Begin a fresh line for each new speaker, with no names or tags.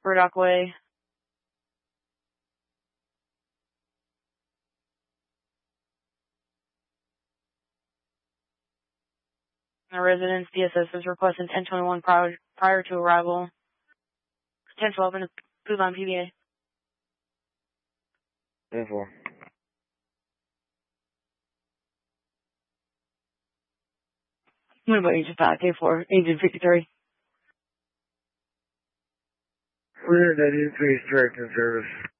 Burdock Way. The residence DSS is requesting 1021 prior to arrival. 1012 in Puvon PBA.
10-4.
What about Agent 5, K4, Agent 53?
We're in that increased direct in service.